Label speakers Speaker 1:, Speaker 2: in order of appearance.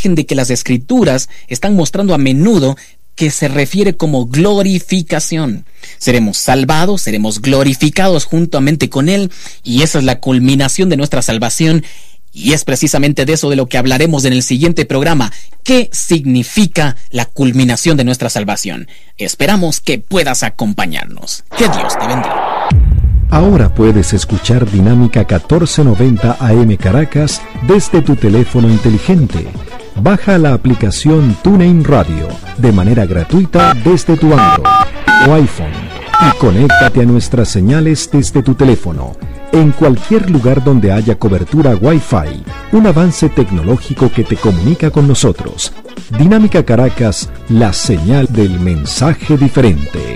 Speaker 1: imagen de que las Escrituras están mostrando a menudo que se refiere como glorificación. Seremos salvados, seremos glorificados juntamente con Él, y esa es la culminación de nuestra salvación. Y es precisamente de eso de lo que hablaremos en el siguiente programa. ¿Qué significa la culminación de nuestra salvación? Esperamos que puedas acompañarnos. Que Dios te bendiga.
Speaker 2: Ahora puedes escuchar Dinámica 1490 AM Caracas desde tu teléfono inteligente. Baja la aplicación TuneIn Radio de manera gratuita desde tu Android o iPhone y conéctate a nuestras señales desde tu teléfono en cualquier lugar donde haya cobertura Wi-Fi, un avance tecnológico que te comunica con nosotros. Dinámica Caracas, la señal del mensaje diferente.